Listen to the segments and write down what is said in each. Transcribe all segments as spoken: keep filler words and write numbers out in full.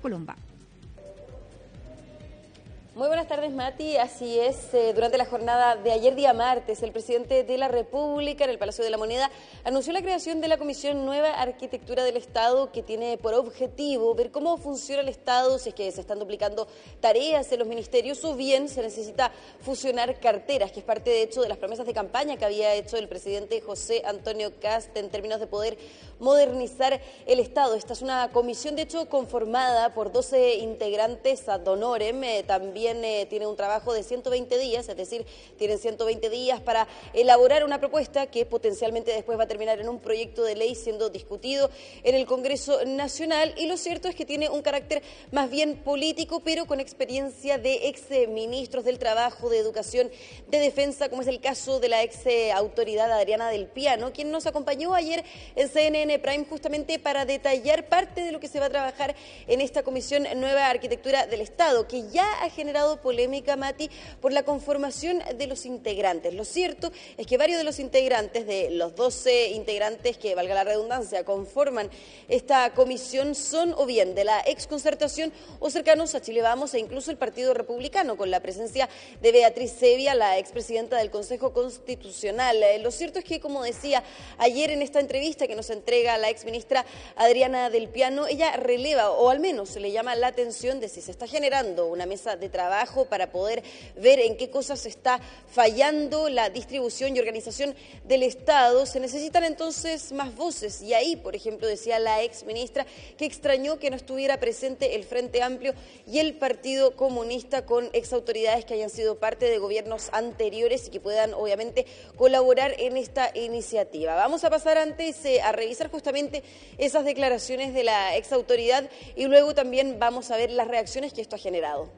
Colomba. Muy buenas tardes, Mati. Así es, eh, durante la jornada de ayer día martes, el presidente de la República en el Palacio de la Moneda anunció la creación de la Comisión Nueva Arquitectura del Estado, que tiene por objetivo ver cómo funciona el Estado, si es que se están duplicando tareas en los ministerios o bien se necesita fusionar carteras, que es parte de hecho de las promesas de campaña que había hecho el presidente José Antonio Kast en términos de poder modernizar el Estado. Esta es una comisión de hecho conformada por doce integrantes ad honorem, eh, también Eh, tiene un trabajo de ciento veinte días, es decir, tienen ciento veinte días para elaborar una propuesta que potencialmente después va a terminar en un proyecto de ley siendo discutido en el Congreso Nacional, y lo cierto es que tiene un carácter más bien político, pero con experiencia de ex ministros del Trabajo, de Educación, de Defensa, como es el caso de la ex autoridad Adriana del Piano, quien nos acompañó ayer en C N N Prime justamente para detallar parte de lo que se va a trabajar en esta Comisión Nueva Arquitectura del Estado, que ya ha generado polémica, Mati, por la conformación de los integrantes. Lo cierto es que varios de los integrantes, de los doce integrantes que, valga la redundancia, conforman esta comisión, son o bien de la exconcertación o cercanos a Chile Vamos e incluso el Partido Republicano, con la presencia de Beatriz Zevia, la expresidenta del Consejo Constitucional. Eh, lo cierto es que, como decía ayer en esta entrevista que nos entrega la exministra Adriana del Piano, ella releva, o al menos le llama la atención de si se está generando una mesa de trabajo para poder ver en qué cosas está fallando la distribución y organización del Estado. Se necesitan entonces más voces, y ahí, por ejemplo, decía la ex ministra que extrañó que no estuviera presente el Frente Amplio y el Partido Comunista, con ex autoridades que hayan sido parte de gobiernos anteriores y que puedan obviamente colaborar en esta iniciativa. Vamos a pasar antes eh, a revisar justamente esas declaraciones de la ex autoridad y luego también vamos a ver las reacciones que esto ha generado.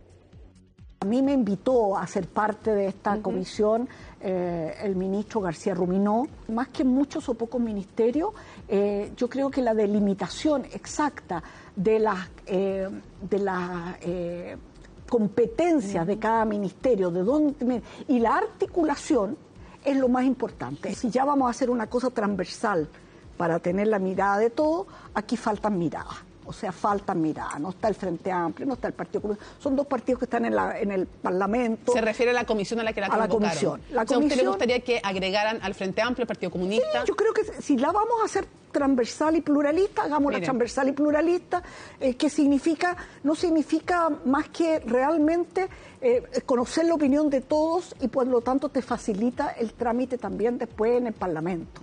A mí me invitó a ser parte de esta uh-huh. comisión eh, el ministro García Ruminó. Más que muchos o pocos ministerios, eh, yo creo que la delimitación exacta de las eh, de las eh, competencias uh-huh. de cada ministerio, de dónde y la articulación es lo más importante. Si ya vamos a hacer una cosa transversal para tener la mirada de todo, aquí faltan miradas. O sea, faltan miradas. No está el Frente Amplio, no está el Partido Comunista. Son dos partidos que están en, la, en el Parlamento. ¿Se refiere a la comisión a la que la convocaron? A la comisión. La o sea, comisión... ¿usted le gustaría que agregaran al Frente Amplio, al Partido Comunista? Sí, yo creo que si la vamos a hacer transversal y pluralista, hagámosla Miren. transversal y pluralista, eh, que significa, no significa más que realmente eh, conocer la opinión de todos y por lo tanto te facilita el trámite también después en el Parlamento.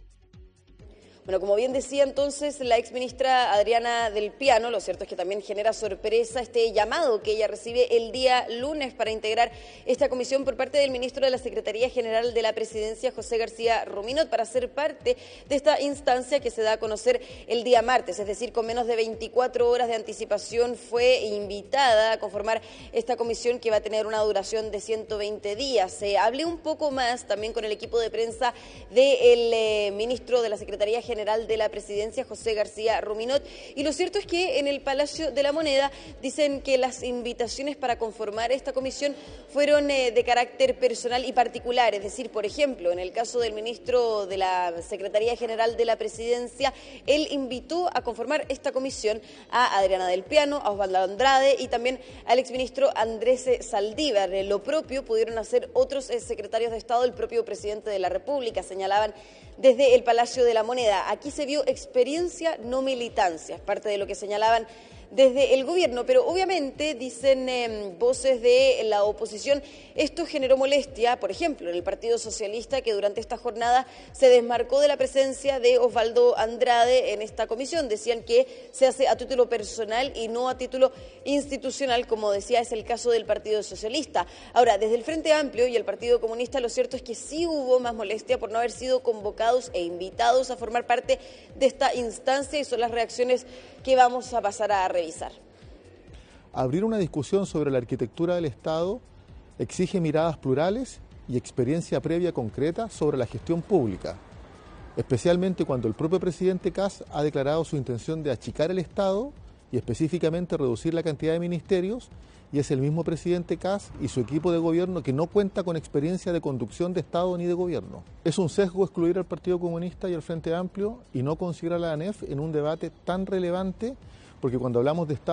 Bueno, como bien decía entonces la exministra Adriana del Piano, lo cierto es que también genera sorpresa este llamado que ella recibe el día lunes para integrar esta comisión por parte del ministro de la Secretaría General de la Presidencia, José García Ruminot, para ser parte de esta instancia que se da a conocer el día martes, es decir, con menos de veinticuatro horas de anticipación fue invitada a conformar esta comisión que va a tener una duración de ciento veinte días. Se hablé un poco más también con el equipo de prensa del eh, ministro de la Secretaría General General de la Presidencia, José García Ruminot, y lo cierto es que en el Palacio de la Moneda dicen que las invitaciones para conformar esta comisión fueron eh, de carácter personal y particular, es decir, por ejemplo, en el caso del ministro de la Secretaría General de la Presidencia, él invitó a conformar esta comisión a Adriana del Piano, a Osvaldo Andrade y también al exministro Andrés Saldívar. Lo propio pudieron hacer otros eh, secretarios de Estado, el propio presidente de la República, señalaban desde el Palacio de la Moneda. Aquí se vio experiencia, no militancia, es parte de lo que señalaban desde el gobierno, pero obviamente dicen eh, voces de la oposición, esto generó molestia, por ejemplo, en el Partido Socialista, que durante esta jornada se desmarcó de la presencia de Osvaldo Andrade en esta comisión. Decían que se hace a título personal y no a título institucional, como decía, es el caso del Partido Socialista. Ahora, desde el Frente Amplio y el Partido Comunista, lo cierto es que sí hubo más molestia por no haber sido convocados e invitados a formar parte de esta instancia, y son las reacciones que vamos a pasar a revisar. Abrir una discusión sobre la arquitectura del Estado exige miradas plurales y experiencia previa concreta sobre la gestión pública, especialmente cuando el propio presidente Kast ha declarado su intención de achicar el Estado y específicamente reducir la cantidad de ministerios, y es el mismo presidente Kast y su equipo de gobierno que no cuenta con experiencia de conducción de Estado ni de gobierno. Es un sesgo excluir al Partido Comunista y al Frente Amplio y no considerar a la A N E F en un debate tan relevante, porque cuando hablamos de Estado